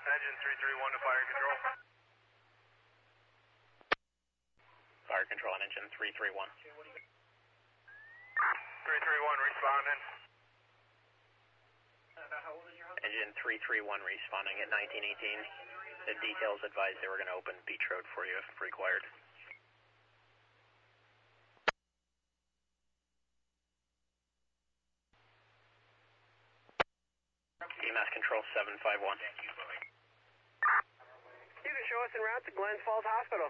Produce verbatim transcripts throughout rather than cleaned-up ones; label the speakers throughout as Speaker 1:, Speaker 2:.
Speaker 1: Engine three three one to fire control.
Speaker 2: Fire control on engine three three one.
Speaker 1: three three one responding.
Speaker 2: Engine three three one responding at nineteen eighteen. The details advised they were going to open Beach Road for you if required. E M S control seven five one.
Speaker 3: You can show us en route to Glens Falls Hospital.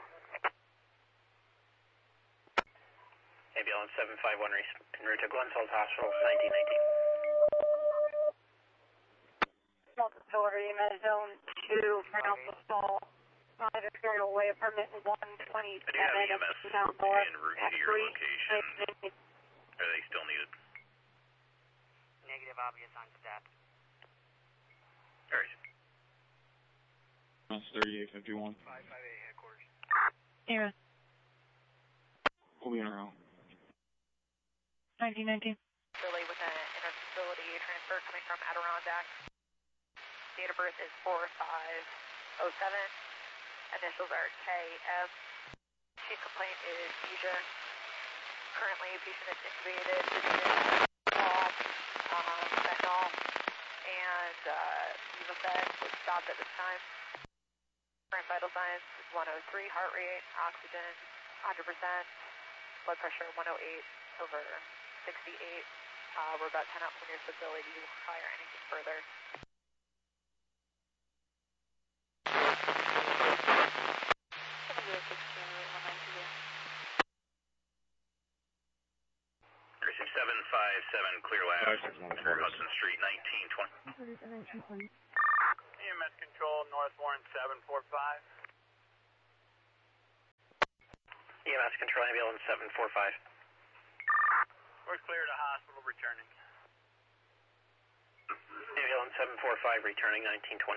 Speaker 2: Ambulance seven five one en route to Glens Falls Hospital, nineteen nineteen.
Speaker 4: Multiple E M S zone two, Alpha Fall, five External Way, apartment one twenty-seven.
Speaker 1: I do have E M S en route to your location. Are they still needed?
Speaker 3: Negative, obvious on step.
Speaker 1: Alright.
Speaker 5: That's thirty-eight fifty-one.
Speaker 1: five five eight headquarters.
Speaker 4: Era,
Speaker 5: We'll be in a row.
Speaker 4: nineteen nineteen.
Speaker 6: Really with an inter-facility transfer coming from Adirondack. Date of birth is four five oh seven. Initials are K F. Chief complaint is seizure. Currently, patient is intubated. All, um, fentanyl, and uh, Levophed was stopped at this time. Current vital signs is one oh three, heart rate, oxygen one hundred percent, blood pressure one oh eight over sixty-eight. Uh, we're about ten out from your facility. Do you require anything further?
Speaker 1: Receive seven five seven, clear lab for Hudson Street, nineteen twenty. E M S control, North Warren seven four five.
Speaker 2: E M S control ambulance seven four five.
Speaker 1: We're clear to hospital, returning.
Speaker 2: Ambulance seven four five returning nineteen twenty.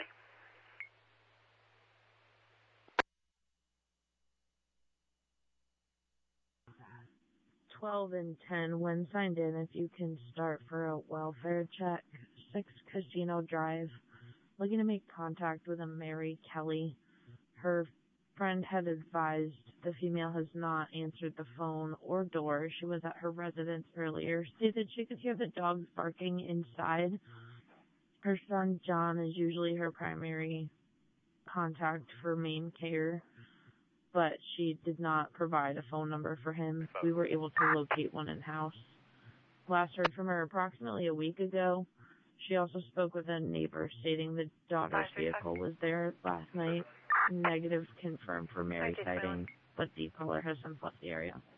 Speaker 7: twelve and ten, when signed in, if you can start for a welfare check. six Casino Drive. Looking to make contact with a Mary Kelly. Her friend had advised the female has not answered the phone or door. She was at her residence earlier. Stated she could hear the dogs barking inside. Her son John is usually her primary contact for main care, but she did not provide a phone number for him. We were able to locate one in-house. Last heard from her approximately a week ago. She also spoke with a neighbor stating the daughter's vehicle was there last night. Negative confirmed for Mary sighting, but the caller has since left the area.